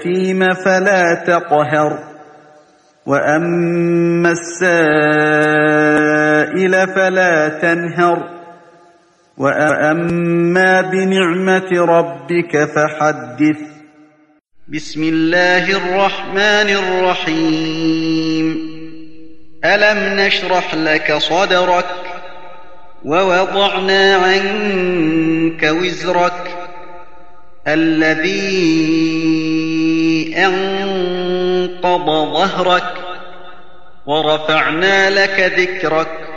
اليتيم فلا تقهر وأما السائل فلا تنهر وأما بنعمة ربك فحدث. بسم الله الرحمن الرحيم. ألم نشرح لك صدرك ووضعنا عنك وزرك الذي أنقض ظهرك ورفعنا لك ذكرك